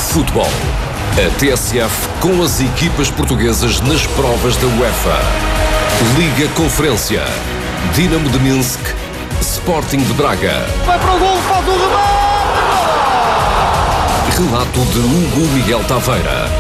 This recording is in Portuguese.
Futebol. A TSF com as equipas portuguesas nas provas da UEFA. Liga Conferência. Dinamo de Minsk, Sporting de Braga. Vai para o gol, faz o remate! Relato de Hugo Miguel Taveira.